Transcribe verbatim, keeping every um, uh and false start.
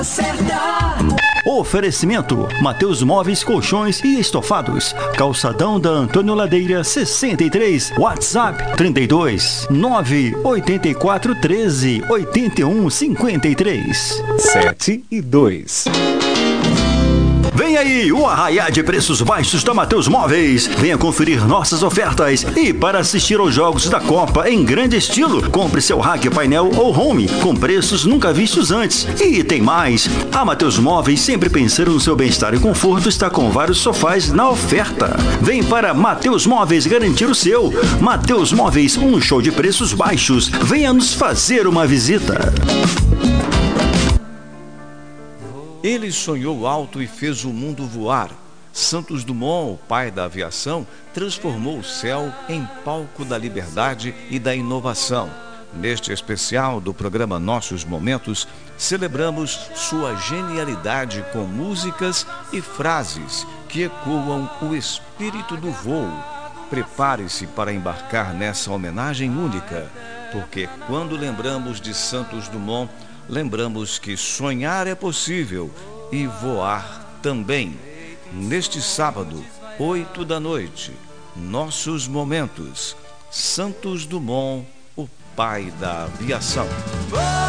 Oferecimento: Mateus Móveis, Colchões e Estofados. Calçadão da Antônio Ladeira sessenta e três. WhatsApp trinta e dois, nove oito quatro, treze, oitenta e um, cinquenta e três. sete e dois. Vem aí o arraiá de preços baixos da Mateus Móveis. Venha conferir nossas ofertas e para assistir aos jogos da Copa em grande estilo, compre seu rack, painel ou home com preços nunca vistos antes. E tem mais, a Mateus Móveis, sempre pensando no seu bem-estar e conforto, está com vários sofás na oferta. Vem para Mateus Móveis garantir o seu. Mateus Móveis, um show de preços baixos. Venha nos fazer uma visita. Ele sonhou alto e fez o mundo voar. Santos Dumont, o pai da aviação, transformou o céu em palco da liberdade e da inovação. Neste especial do programa Nossos Momentos, celebramos sua genialidade com músicas e frases que ecoam o espírito do voo. Prepare-se para embarcar nessa homenagem única, porque quando lembramos de Santos Dumont, lembramos que sonhar é possível e voar também. Neste sábado, oito da noite, Nossos Momentos. Santos Dumont, o pai da aviação.